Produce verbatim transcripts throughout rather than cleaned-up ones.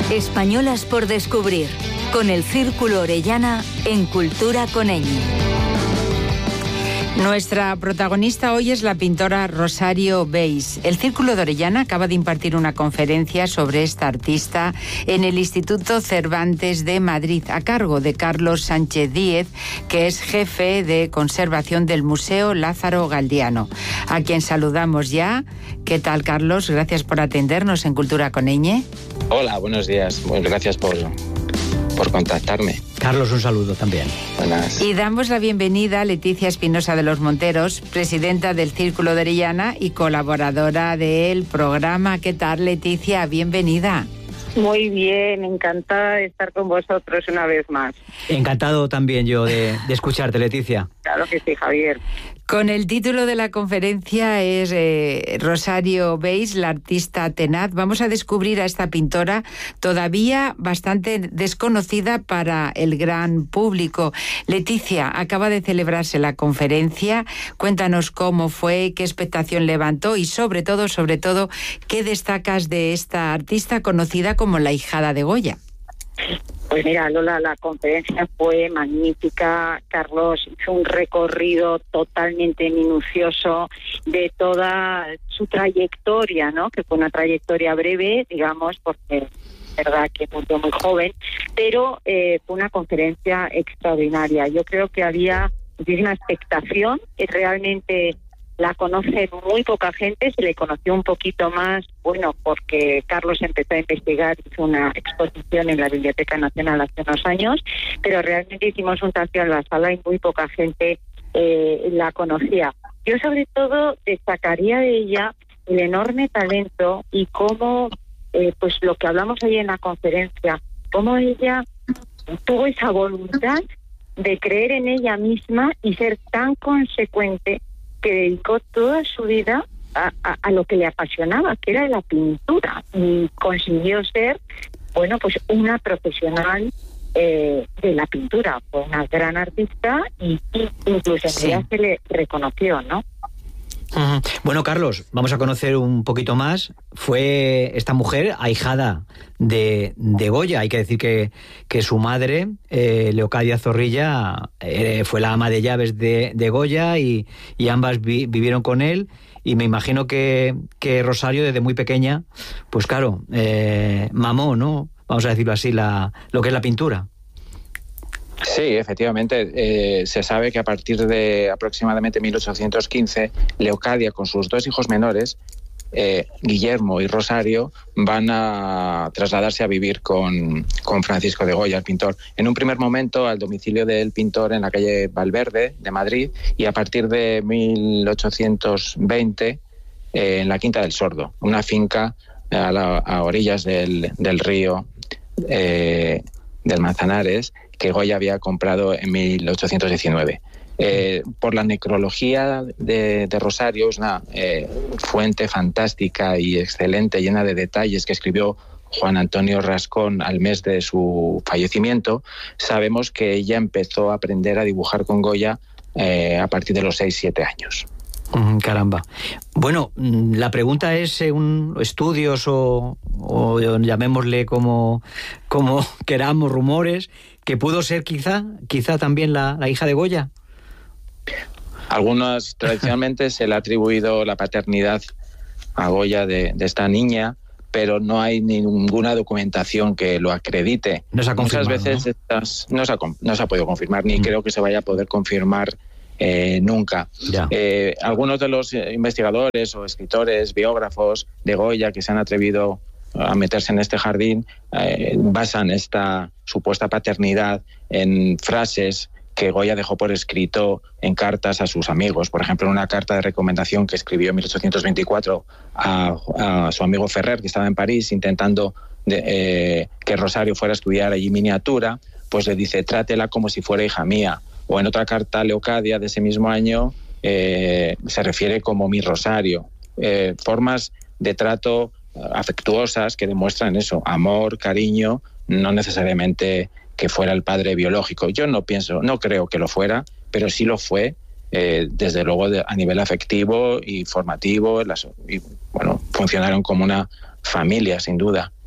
Españolas por descubrir, con el Círculo Orellana en Cultura Coneño. Nuestra protagonista hoy es la pintora Rosario Beis. El Círculo de Orellana acaba de impartir una conferencia sobre esta artista en el Instituto Cervantes de Madrid, a cargo de Carlos Sánchez Díez, que es jefe de conservación del Museo Lázaro Galdiano, a quien saludamos ya. ¿Qué tal, Carlos? Gracias por atendernos en Cultura Coneñe. Hola, buenos días. Bueno, gracias por, por contactarme. Carlos, un saludo también. Buenas. Y damos la bienvenida a Leticia Espinosa de los Monteros, presidenta del Círculo de Orellana y colaboradora del programa. ¿Qué tal, Leticia? Bienvenida. Muy bien, encantada de estar con vosotros una vez más. Encantado también yo de, de escucharte, Leticia. Claro que sí, Javier. Con el título de la conferencia es eh, Rosario Beis, la artista tenaz. Vamos a descubrir a esta pintora todavía bastante desconocida para el gran público. Leticia, acaba de celebrarse la conferencia. Cuéntanos cómo fue, qué expectación levantó y sobre todo, sobre todo, qué destacas de esta artista conocida como la hijada de Goya. Pues mira, Lola, la conferencia fue magnífica. Carlos hizo un recorrido totalmente minucioso de toda su trayectoria, ¿no? Que fue una trayectoria breve, digamos, porque es verdad que murió muy joven, pero eh, fue una conferencia extraordinaria. Yo creo que había muchísima expectación, que realmente la conoce muy poca gente, se le conoció un poquito más, bueno, porque Carlos empezó a investigar, hizo una exposición en la Biblioteca Nacional hace unos años, pero realmente hicimos un tanteo en la sala y muy poca gente eh, la conocía. Yo sobre todo destacaría de ella el enorme talento y cómo, eh, pues lo que hablamos hoy en la conferencia, cómo ella tuvo esa voluntad de creer en ella misma y ser tan consecuente que dedicó toda su vida a, a, a lo que le apasionaba, que era la pintura, y consiguió ser, bueno, pues una profesional eh, de la pintura. Fue una gran artista y, y incluso Sí. ella se le reconoció, ¿no? Uh-huh. Bueno, Carlos, vamos a conocer un poquito más. Fue esta mujer ahijada de, de Goya. Hay que decir que, que su madre, eh, Leocadia Zorrilla, eh, fue la ama de llaves de, de Goya y, y ambas vi, vivieron con él. Y me imagino que, que Rosario, desde muy pequeña, pues claro, eh, mamó, ¿no? Vamos a decirlo así, la, lo que es la pintura. Sí, efectivamente. Eh, se sabe que a partir de aproximadamente mil ochocientos quince, Leocadia, con sus dos hijos menores, eh, Guillermo y Rosario, van a trasladarse a vivir con, con Francisco de Goya, el pintor. En un primer momento al domicilio del pintor en la calle Valverde de Madrid, y a partir de mil ochocientos veinte eh, en la Quinta del Sordo, una finca a, la, a orillas del, del río eh, del Manzanares, que Goya había comprado en mil ochocientos diecinueve. Eh, por la necrología de, de Rosario, es una eh, fuente fantástica y excelente, llena de detalles, que escribió Juan Antonio Rascón al mes de su fallecimiento. Sabemos que ella empezó a aprender a dibujar con Goya eh, a partir de los seis siete años. Mm, caramba. Bueno, la pregunta es, según estudios o, o llamémosle como, como queramos, rumores, que pudo ser quizá, quizá también la, la hija de Goya. Algunos tradicionalmente se le ha atribuido la paternidad a Goya de, de esta niña, pero no hay ninguna documentación que lo acredite. No se ha confirmado, Muchas veces ¿no? Estas, no, se ha, no se ha podido confirmar, ni mm. creo que se vaya a poder confirmar eh, nunca. Eh, algunos de los investigadores o escritores, biógrafos de Goya que se han atrevido a meterse en este jardín, eh, basan esta supuesta paternidad en frases que Goya dejó por escrito en cartas a sus amigos. Por ejemplo, en una carta de recomendación que escribió en mil ochocientos veinticuatro a, a su amigo Ferrer, que estaba en París, intentando de, eh, que Rosario fuera a estudiar allí miniatura, pues le dice, trátela como si fuera hija mía. O en otra carta a Leocadia de ese mismo año, eh, se refiere como mi Rosario. Eh, formas de trato afectuosas que demuestran eso, amor, cariño, no necesariamente que fuera el padre biológico. Yo no pienso, no creo que lo fuera, pero sí lo fue, eh, desde luego de, a nivel afectivo y formativo, las, y bueno, funcionaron como una familia, sin duda.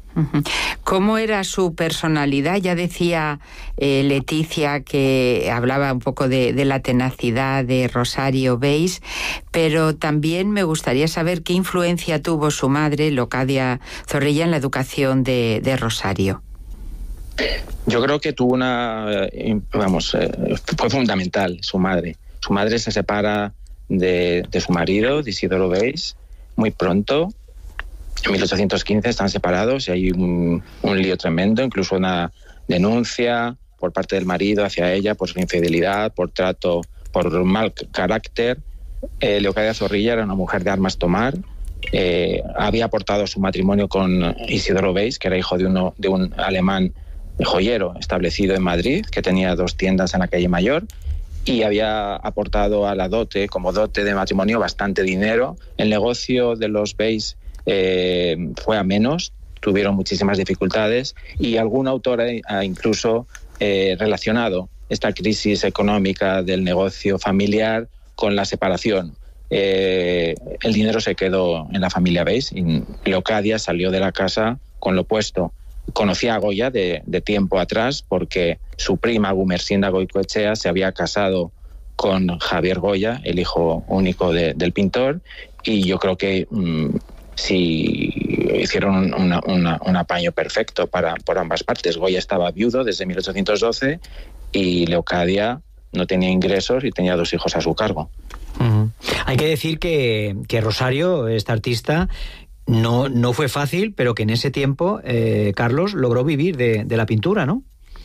¿Cómo era su personalidad? Ya decía eh, Leticia que hablaba un poco de, de la tenacidad de Rosario Beis, pero también me gustaría saber qué influencia tuvo su madre, Leocadia Zorrilla, en la educación de, de Rosario. Yo creo que tuvo una, vamos, fue fundamental su madre. Su madre se separa de, de su marido, de Isidoro Beis, muy pronto. En mil ochocientos quince están separados y hay un, un lío tremendo, incluso una denuncia por parte del marido hacia ella por su infidelidad, por trato, por mal carácter. Eh, Leocadia Zorrilla era una mujer de armas tomar. Eh, había aportado su matrimonio con Isidoro Beis, que era hijo de, uno, de un alemán joyero establecido en Madrid, que tenía dos tiendas en la calle Mayor, y había aportado a la dote, como dote de matrimonio, bastante dinero. El negocio de los Beis eh, fue a menos, tuvieron muchísimas dificultades, y algún autor ha incluso eh, relacionado esta crisis económica del negocio familiar con la separación. Eh, el dinero se quedó en la familia Beis y Leocadia salió de la casa con lo puesto. Conocía a Goya de, de tiempo atrás porque su prima Gumersinda Goicoechea se había casado con Javier Goya, el hijo único de, del pintor, y yo creo que mmm, sí hicieron una, una, un apaño perfecto para, por ambas partes. Goya estaba viudo desde mil ochocientos doce y Leocadia no tenía ingresos y tenía dos hijos a su cargo. Uh-huh. Hay que decir que, que Rosario, esta artista, No, no fue fácil, pero que en ese tiempo, eh, Carlos, logró vivir de, de la pintura, ¿no?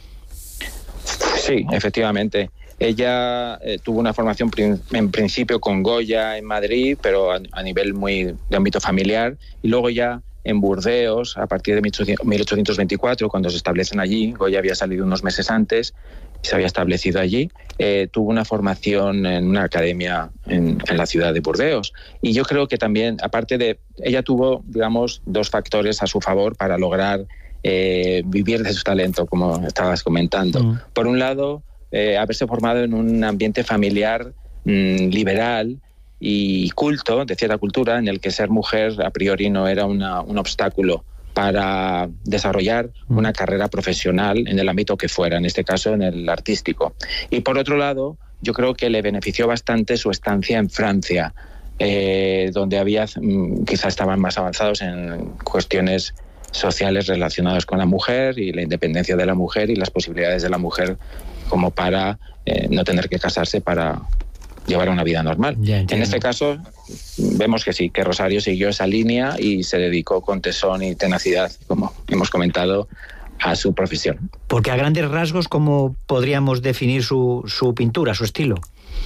Sí, efectivamente. Ella eh, tuvo una formación prin- en principio con Goya en Madrid, pero a, a nivel muy de ámbito familiar, y luego ya en Burdeos, a partir de mil ochocientos veinticuatro, cuando se establecen allí. Goya había salido unos meses antes y se había establecido allí. Eh, tuvo una formación en una academia en, en la ciudad de Burdeos. Y yo creo que también, aparte de... Ella tuvo, digamos, dos factores a su favor para lograr eh, vivir de su talento, como estabas comentando. Mm. Por un lado, eh, haberse formado en un ambiente familiar mmm, liberal y culto, de cierta cultura, en el que ser mujer a priori no era una, un obstáculo para desarrollar una carrera profesional en el ámbito que fuera, en este caso en el artístico. Y por otro lado, yo creo que le benefició bastante su estancia en Francia, eh, donde había, quizás estaban más avanzados en cuestiones sociales relacionadas con la mujer y la independencia de la mujer y las posibilidades de la mujer como para eh, no tener que casarse para llevar una vida normal. En este caso, vemos que sí, que Rosario siguió esa línea y se dedicó con tesón y tenacidad, como hemos comentado, a su profesión. Porque a grandes rasgos, ¿cómo podríamos definir su, su pintura, su estilo?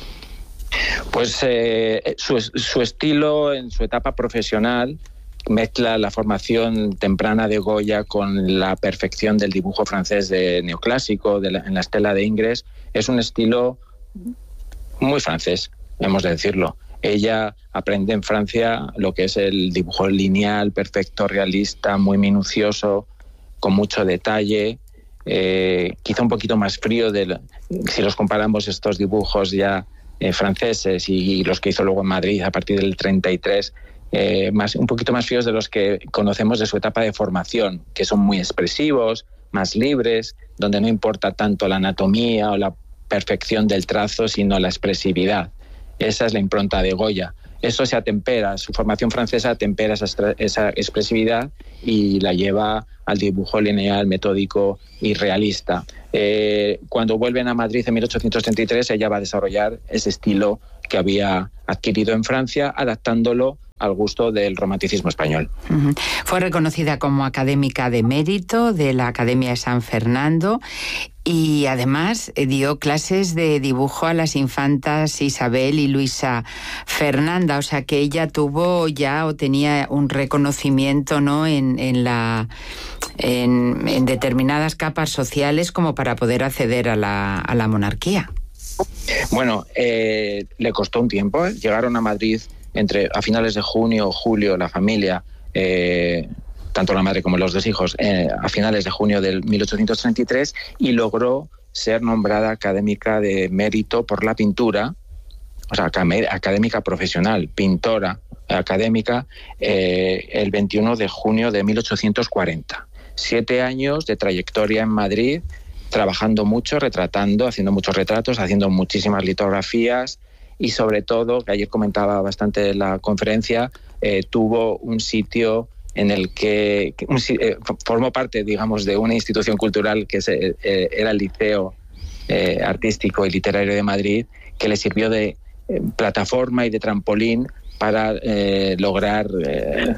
Pues eh, su, su estilo en su etapa profesional mezcla la formación temprana de Goya con la perfección del dibujo francés de neoclásico, de la, en la estela de Ingres. Es un estilo muy francés, hemos de decirlo. Ella aprende en Francia lo que es el dibujo lineal, perfecto, realista, muy minucioso, con mucho detalle, eh, quizá un poquito más frío de la, si los comparamos estos dibujos ya eh, franceses y, y los que hizo luego en Madrid a partir del treinta y tres, eh, más, un poquito más fríos de los que conocemos de su etapa de formación, que son muy expresivos, más libres, donde no importa tanto la anatomía o la perfección del trazo, sino la expresividad. Esa es la impronta de Goya. Eso se atempera, su formación francesa atempera esa, esa expresividad y la lleva al dibujo lineal, metódico y realista. Eh, cuando vuelven a Madrid en mil ochocientos treinta y tres, ella va a desarrollar ese estilo que había adquirido en Francia, adaptándolo al gusto del romanticismo español. Uh-huh. Fue reconocida como académica de mérito de la Academia de San Fernando y además dio clases de dibujo a las infantas Isabel y Luisa Fernanda, o sea que ella tuvo ya o tenía un reconocimiento, ¿no?, en, en, la, en, en determinadas capas sociales como para poder acceder a la, a la monarquía. Bueno, eh, le costó un tiempo, ¿eh? Llegaron a Madrid entre a finales de junio o julio, la familia, eh, tanto la madre como los dos hijos, eh, a finales de junio del mil ochocientos treinta y tres, y logró ser nombrada académica de mérito por la pintura, o sea, académica profesional, pintora académica, eh, el veintiuno de junio de mil ochocientos cuarenta. siete años de trayectoria en Madrid, trabajando mucho, retratando, haciendo muchos retratos, haciendo muchísimas litografías y sobre todo, que ayer comentaba bastante en la conferencia, eh, tuvo un sitio en el que, que un, eh, formó parte, digamos, de una institución cultural que se, eh, era el Liceo eh, Artístico y Literario de Madrid, que le sirvió de eh, plataforma y de trampolín para eh, lograr eh,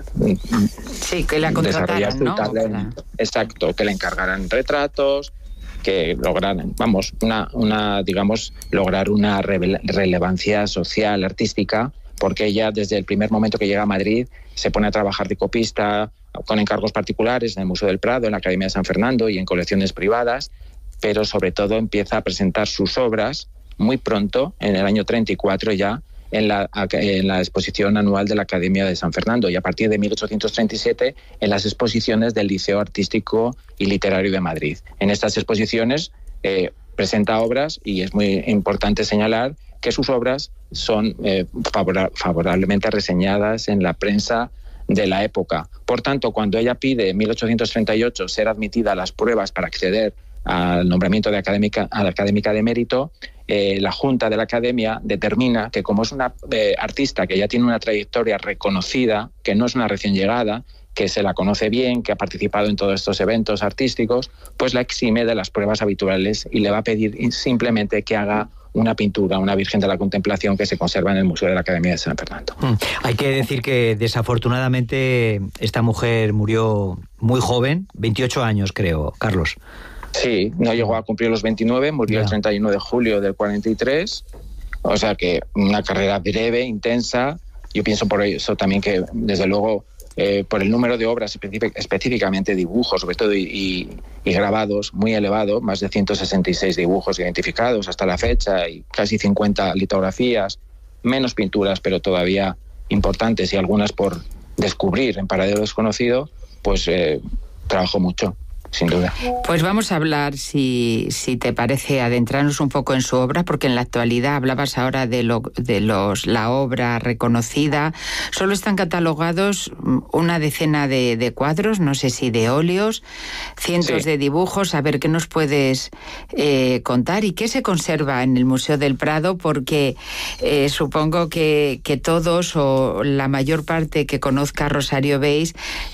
sí, que la desarrollar su ¿no? talento. Exacto, que le encargaran retratos, que lograran, vamos, una, una digamos, lograr una relevancia social, artística, porque ella desde el primer momento que llega a Madrid se pone a trabajar de copista con encargos particulares en el Museo del Prado, en la Academia de San Fernando y en colecciones privadas, pero sobre todo empieza a presentar sus obras muy pronto, en el año treinta y cuatro ya, en la, en la exposición anual de la Academia de San Fernando y a partir de mil ochocientos treinta y siete en las exposiciones del Liceo Artístico y Literario de Madrid. En estas exposiciones eh, presenta obras y es muy importante señalar que sus obras son eh, favora- favorablemente reseñadas en la prensa de la época. Por tanto, cuando ella pide en mil ochocientos treinta y ocho ser admitida a las pruebas para acceder al nombramiento de académica, a la académica de mérito, eh, la Junta de la Academia determina que como es una eh, artista que ya tiene una trayectoria reconocida, que no es una recién llegada, que se la conoce bien, que ha participado en todos estos eventos artísticos, pues la exime de las pruebas habituales y le va a pedir simplemente que haga una pintura, una Virgen de la Contemplación que se conserva en el Museo de la Academia de San Fernando. Mm. Hay que decir que desafortunadamente esta mujer murió muy joven, veintiocho años creo, Carlos. Sí, no llegó a cumplir los veintinueve, murió Ya. el treinta y uno de julio del cuarenta y tres, o sea que una carrera breve, intensa. Yo pienso por eso también que, desde luego, eh, por el número de obras, específic- específicamente dibujos, sobre todo, y, y, y grabados, muy elevado, más de ciento sesenta y seis dibujos identificados hasta la fecha y casi cincuenta litografías, menos pinturas, pero todavía importantes y algunas por descubrir en paradero desconocido, pues eh, trabajó mucho. Sin duda. Pues vamos a hablar, si, si te parece, adentrarnos un poco en su obra, porque en la actualidad hablabas ahora de, lo, de los la obra reconocida. Solo están catalogados una decena de, de cuadros, no sé si de óleos, cientos Sí. de dibujos. A ver, ¿qué nos puedes eh, contar y qué se conserva en el Museo del Prado? Porque eh, supongo que, que todos o la mayor parte que conozca a Rosario Beis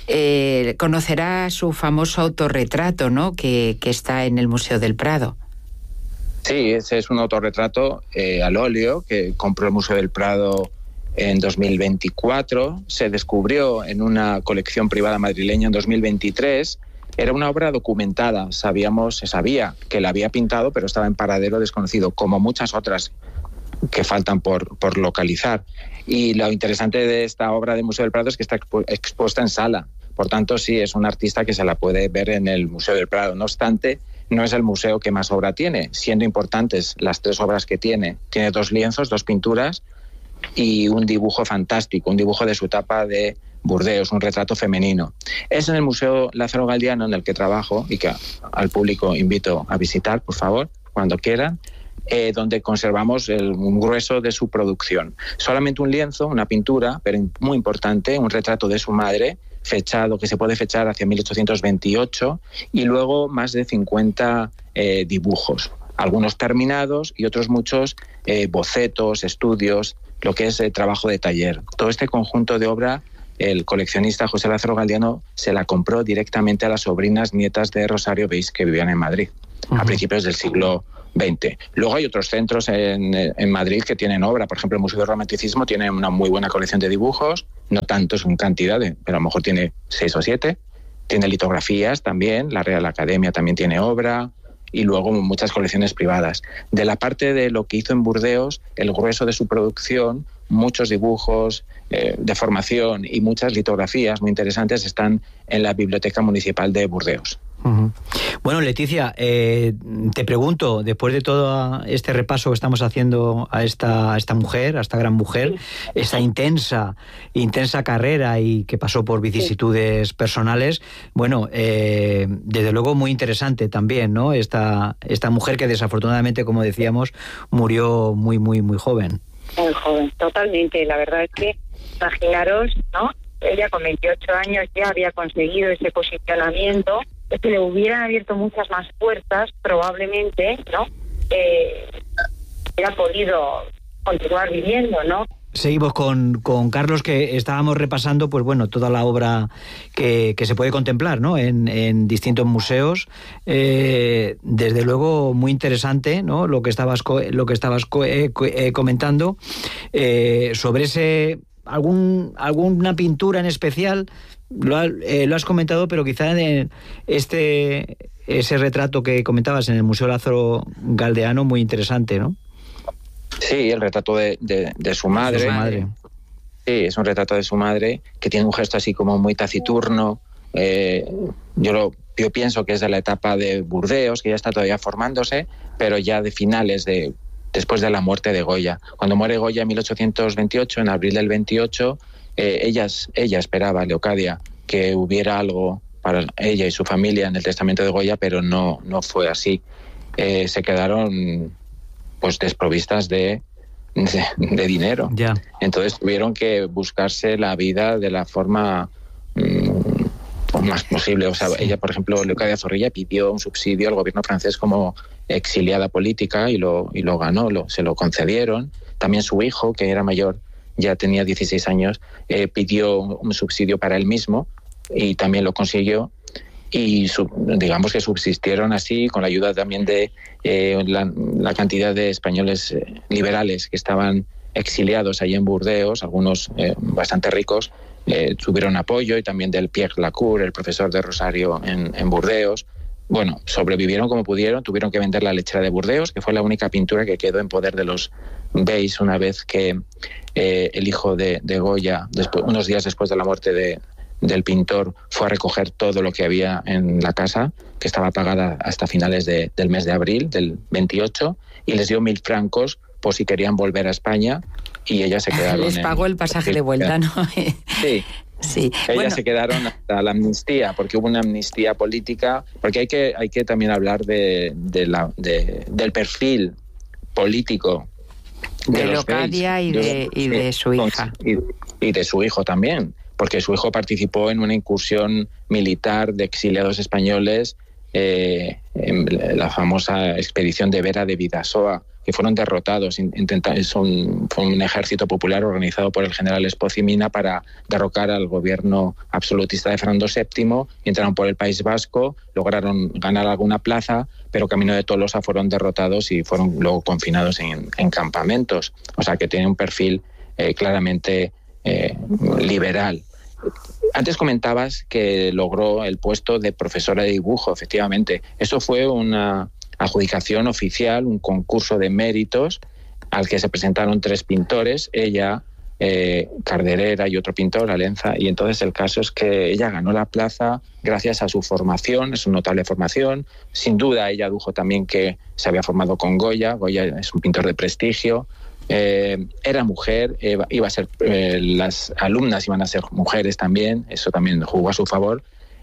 eh, conocerá su famoso autorretrato. Retrato, ¿no? Que, que está en el Museo del Prado. Sí, ese es un autorretrato eh, al óleo que compró el Museo del Prado en dos mil veinticuatro. Se descubrió en una colección privada madrileña en dos mil veintitrés. Era una obra documentada. Sabíamos, se sabía que la había pintado, pero estaba en paradero desconocido, como muchas otras que faltan por, por localizar. Y lo interesante de esta obra del Museo del Prado es que está expu- expuesta en sala. Por tanto, sí, es un artista que se la puede ver en el Museo del Prado. No obstante, no es el museo que más obra tiene, siendo importantes las tres obras que tiene. Tiene dos lienzos, dos pinturas y un dibujo fantástico, un dibujo de su etapa de Burdeos, un retrato femenino. Es en el Museo Lázaro Galdiano en el que trabajo y que al público invito a visitar, por favor, cuando quieran. Eh, donde conservamos el, un grueso de su producción. Solamente un lienzo, una pintura, pero muy importante, un retrato de su madre, fechado, que se puede fechar hacia mil ochocientos veintiocho, y luego más de cincuenta eh, dibujos, algunos terminados y otros muchos eh, bocetos, estudios, lo que es el trabajo de taller. Todo este conjunto de obra, el coleccionista José Lázaro Galdiano se la compró directamente a las sobrinas nietas de Rosario Beis que vivían en Madrid, uh-huh. a principios del siglo veinte. Luego hay otros centros en, en Madrid que tienen obra. Por ejemplo, el Museo del Romanticismo tiene una muy buena colección de dibujos, no tantos en cantidad, de, pero a lo mejor tiene seis o siete. Tiene litografías también, la Real Academia también tiene obra, y luego muchas colecciones privadas. De la parte de lo que hizo en Burdeos, el grueso de su producción, muchos dibujos eh, de formación y muchas litografías muy interesantes están en la Biblioteca Municipal de Burdeos. Uh-huh. Bueno, Leticia, eh, te pregunto, después de todo este repaso que estamos haciendo a esta, a esta mujer, a esta gran mujer, sí. esa intensa, intensa carrera y que pasó por vicisitudes sí. personales, bueno, eh, desde luego muy interesante también, ¿no? Esta, esta mujer que desafortunadamente, como decíamos, murió muy, muy, muy joven. Muy joven, totalmente. La verdad es que, imaginaros, ¿no? Ella con veintiocho años ya había conseguido ese posicionamiento que le hubieran abierto muchas más puertas, probablemente, ¿no? Eh, hubiera podido continuar viviendo, ¿no? Seguimos con, con Carlos, que estábamos repasando, pues bueno, toda la obra que, que se puede contemplar, ¿no? En, en distintos museos. Eh, desde luego muy interesante, ¿no? Lo que estabas lo que estabas eh, eh, comentando eh, sobre ese algún alguna pintura en especial. Lo, eh, lo has comentado, pero quizá en este ese retrato que comentabas en el Museo Lázaro Galdeano, muy interesante, ¿no? Sí, el retrato de, de, de su madre. De su madre. Sí, es un retrato de su madre que tiene un gesto así como muy taciturno. Eh, yo, lo, yo pienso que es de la etapa de Burdeos, que ya está todavía formándose, pero ya de finales de después de la muerte de Goya. Cuando muere Goya en mil ochocientos veintiocho, en abril del veintiocho, eh, ella, ella esperaba, Leocadia, que hubiera algo para ella y su familia en el testamento de Goya, pero no, no fue así. Eh, se quedaron pues desprovistas de, de, de dinero. Ya. Entonces tuvieron que buscarse la vida de la forma mmm, más posible. O sea, sí. Ella, por ejemplo, Leocadia Zorrilla pidió un subsidio al gobierno francés como exiliada política y lo, y lo ganó, lo, se lo concedieron. También su hijo, que era mayor, ya tenía dieciséis años, eh, pidió un subsidio para él mismo y también lo consiguió. Y sub, digamos que subsistieron así con la ayuda también de eh, la, la cantidad de españoles eh, liberales que estaban exiliados allí en Burdeos, algunos eh, bastante ricos, eh, tuvieron apoyo, y también del Pierre Lacour, el profesor de Rosario en, en Burdeos. Bueno, sobrevivieron como pudieron, tuvieron que vender la lechera de Burdeos, que fue la única pintura que quedó en poder de los Beys una vez que eh, el hijo de, de Goya, después, unos días después de la muerte de del pintor, fue a recoger todo lo que había en la casa, que estaba pagada hasta finales de, del mes de abril del veintiocho, y les dio mil francos por si querían volver a España, y ellas se quedaron. Les pagó en, el pasaje de vuelta, ¿no? Sí. Sí. Ellas bueno. se quedaron hasta la amnistía, porque hubo una amnistía política, porque hay que, hay que también hablar de, de la, de, del perfil político de, de Leocadia y de, y de su hija. Y, y de su hijo también, porque su hijo participó en una incursión militar de exiliados españoles, eh, en la famosa expedición de Vera de Bidasoa, que fueron derrotados. Intenta, es un, fue un ejército popular organizado por el general Espoz y Mina para derrocar al gobierno absolutista de Fernando séptimo. Entraron por el País Vasco, lograron ganar alguna plaza, pero camino de Tolosa fueron derrotados y fueron luego confinados en, en campamentos. O sea que tiene un perfil eh, claramente eh, liberal. Antes comentabas que logró el puesto de profesora de dibujo, efectivamente. Eso fue una adjudicación oficial, un concurso de méritos al que se presentaron tres pintores, ella, eh, Carderera y otro pintor, Alenza, y entonces el caso es que ella ganó la plaza gracias a su formación, es una notable formación. Sin duda ella dijo también que se había formado con Goya, Goya es un pintor de prestigio. Eh, era mujer, eh, iba a ser eh, las alumnas iban a ser mujeres también, eso también jugó a su favor,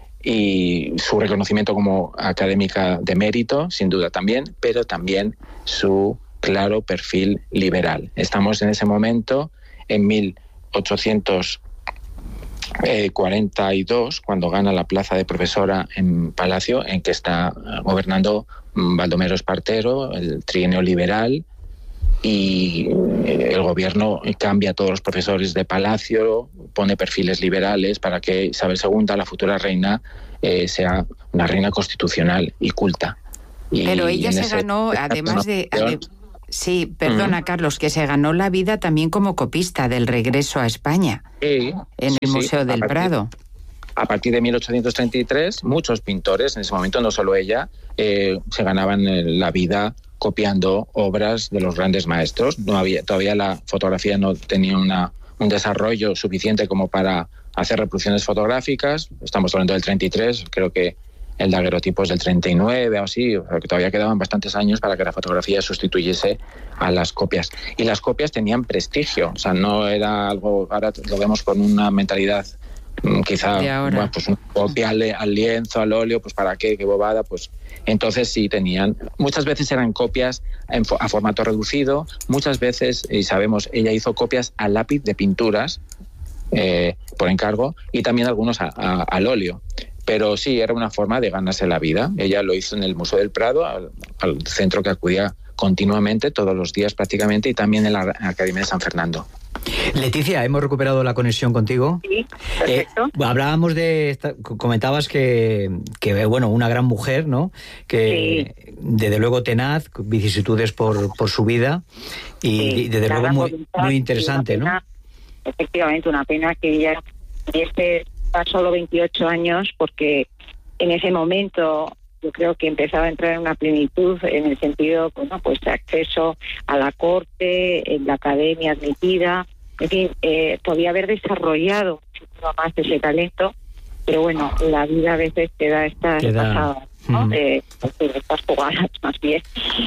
y su reconocimiento como académica de mérito, sin duda también, pero también su claro perfil liberal. Estamos en ese momento, en mil ochocientos cuarenta y dos, cuando gana la plaza de profesora en Palacio, en que está gobernando Baldomero Espartero, el trienio liberal, y el gobierno cambia a todos los profesores de Palacio, pone perfiles liberales para que Isabel segunda, la futura reina, eh, sea una reina constitucional y culta. Y Pero ella se ese, ganó, además de... de sí, perdona, uh-huh. Carlos, que se ganó la vida también como copista del regreso a España, sí, en sí, el Museo sí, del a partir, Prado. A partir de mil ochocientos treinta y tres, muchos pintores, en ese momento no solo ella, eh, se ganaban la vida copiando obras de los grandes maestros. No había, todavía la fotografía no tenía una, un desarrollo suficiente como para hacer reproducciones fotográficas. Estamos hablando del treinta y tres, creo que el daguerrotipo es del treinta y nueve o así, o sea, que todavía quedaban bastantes años para que la fotografía sustituyese a las copias. Y las copias tenían prestigio, o sea, no era algo, ahora lo vemos con una mentalidad quizá, bueno, pues una copia al, al lienzo, al óleo, pues para qué, qué bobada, pues entonces sí tenían, muchas veces eran copias en, a formato reducido, muchas veces, y sabemos, ella hizo copias al lápiz de pinturas eh, por encargo, y también algunos a, a, al óleo, pero sí, era una forma de ganarse la vida. Ella lo hizo en el Museo del Prado, al, al centro que acudía continuamente, todos los días prácticamente, y también en la Academia de San Fernando. Leticia, hemos recuperado la conexión contigo. Sí, perfecto. Eh, hablábamos de, esta, comentabas que, que, bueno, una gran mujer, ¿no? Que sí. Desde luego tenaz, vicisitudes por, por su vida, y, sí, y desde luego muy, muy interesante, pena, ¿no? Efectivamente, una pena que ella este solo veintiocho años, porque en ese momento yo creo que empezaba a entrar en una plenitud en el sentido, bueno, pues de acceso a la corte, en la academia admitida, en fin, eh, podía haber desarrollado muchísimo más ese talento, pero bueno, la vida a veces te da estas pasadas, ¿no? Mm. De, de estas jugadas más bien.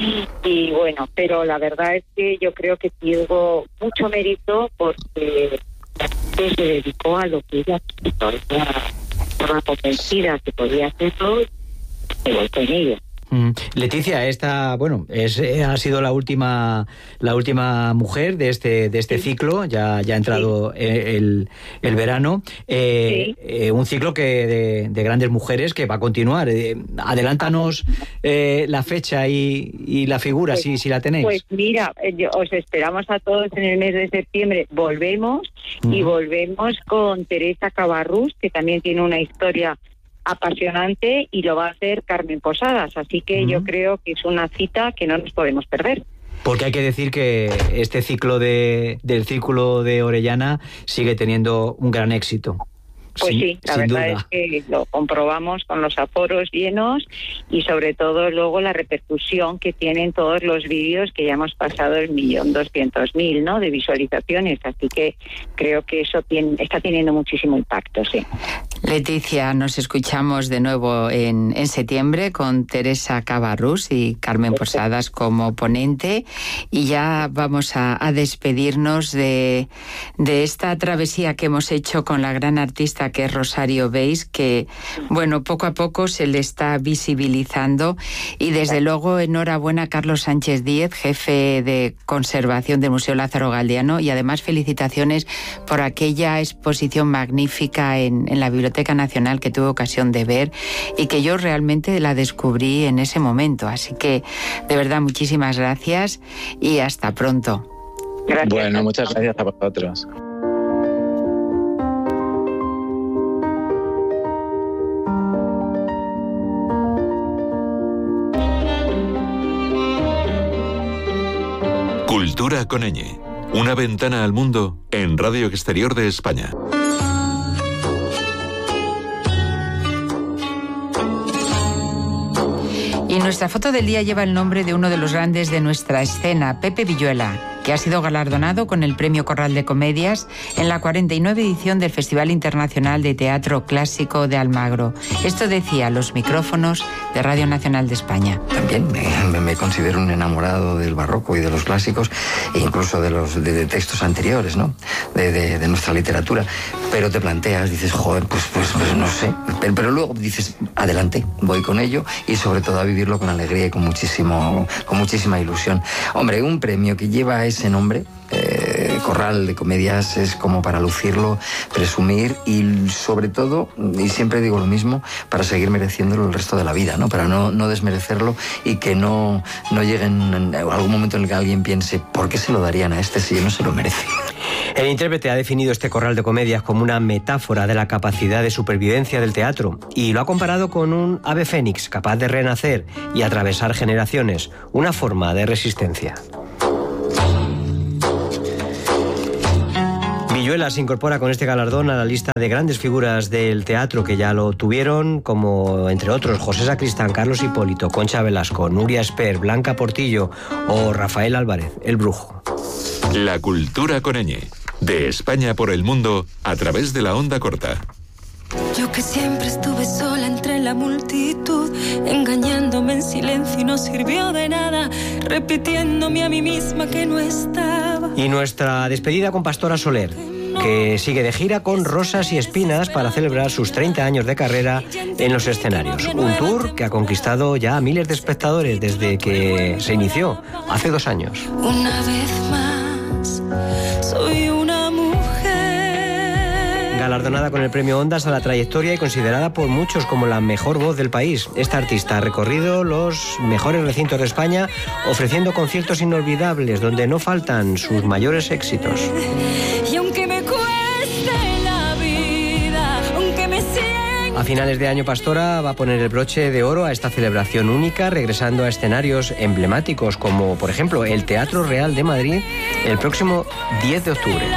Y bueno, pero la verdad es que yo creo que tuvo mucho mérito porque se dedicó a lo que ella quiso, estaba convencida que podía hacerlo. En ello. Mm. Leticia, esta, bueno, es, ha sido la última, la última mujer de este, de este sí. ciclo. Ya, ya ha entrado sí. el, el verano. Eh, sí. eh, un ciclo que de, de grandes mujeres que va a continuar. Eh, adelántanos eh, la fecha y, y la figura, pues, si, si la tenéis. Pues mira, yo, os esperamos a todos en el mes de septiembre. Volvemos mm. y volvemos con Teresa Cabarrús, que también tiene una historia apasionante, y lo va a hacer Carmen Posadas, así que uh-huh. yo creo que es una cita que no nos podemos perder. Porque hay que decir que este ciclo de, del Círculo de Orellana sigue teniendo un gran éxito. Pues sin, sí, la sin verdad duda. es que lo comprobamos con los aforos llenos y sobre todo luego la repercusión que tienen todos los vídeos, que ya hemos pasado el millón doscientos mil, ¿no?, de visualizaciones, así que creo que eso tiene, está teniendo muchísimo impacto, sí. Leticia, nos escuchamos de nuevo en, en septiembre con Teresa Cabarrús y Carmen Posadas como ponente, y ya vamos a, a despedirnos de, de esta travesía que hemos hecho con la gran artista que es Rosario Beis, que, bueno, poco a poco se le está visibilizando, y desde luego enhorabuena a Carlos Sánchez Díez, jefe de conservación del Museo Lázaro Galdiano, y además felicitaciones por aquella exposición magnífica en, en la Biblioteca Nacional que tuve ocasión de ver y que yo realmente la descubrí en ese momento, así que de verdad muchísimas gracias y hasta pronto. Gracias. Bueno, muchas gracias a vosotros. Cultura con Ñ, una ventana al mundo en Radio Exterior de España. Y nuestra foto del día lleva el nombre de uno de los grandes de nuestra escena, Pepe Villuela, que ha sido galardonado con el Premio Corral de Comedias en la cuarenta y nueve edición del Festival Internacional de Teatro Clásico de Almagro. Esto decía los micrófonos de Radio Nacional de España. También me, me considero un enamorado del barroco y de los clásicos, e incluso de los de, de textos anteriores, ¿no?, de, de, de nuestra literatura. Pero te planteas, dices, joder, pues, pues, pues no sé. Pero, pero luego dices, adelante, voy con ello, y sobre todo a vivirlo con alegría y con muchísimo, con muchísima ilusión. Hombre, un premio que lleva ese nombre, eh, Corral de Comedias, es como para lucirlo, presumir y sobre todo, y siempre digo lo mismo, para seguir mereciéndolo el resto de la vida, ¿no? Para no, no desmerecerlo y que no, no llegue en algún momento en el que alguien piense, ¿por qué se lo darían a este si no se lo merece? El intérprete ha definido este Corral de Comedias como una metáfora de la capacidad de supervivencia del teatro y lo ha comparado con un ave fénix capaz de renacer y atravesar generaciones, una forma de resistencia. Villuela se incorpora con este galardón a la lista de grandes figuras del teatro que ya lo tuvieron, como entre otros José Sacristán, Carlos Hipólito, Concha Velasco, Nuria Esper, Blanca Portillo o Rafael Álvarez, el Brujo. La cultura con Ñ, de España por el mundo a través de la onda corta. Yo que siempre estuve sola entre la multitud, engañándome en silencio y no sirvió de nada, repitiéndome a mí misma que no estaba. Y nuestra despedida con Pastora Soler, que sigue de gira con Rosas y Espinas para celebrar sus treinta años de carrera en los escenarios. Un tour que ha conquistado ya a miles de espectadores desde que se inició hace dos años. Una vez más, soy una mujer. galardonada con el premio Ondas a la trayectoria y considerada por muchos como la mejor voz del país. Esta artista ha recorrido los mejores recintos de España ofreciendo conciertos inolvidables donde no faltan sus mayores éxitos. Y aunque me cueste la vida, aunque me sienta... A finales de año, Pastora va a poner el broche de oro a esta celebración única, regresando a escenarios emblemáticos como, por ejemplo, el Teatro Real de Madrid el próximo diez de octubre.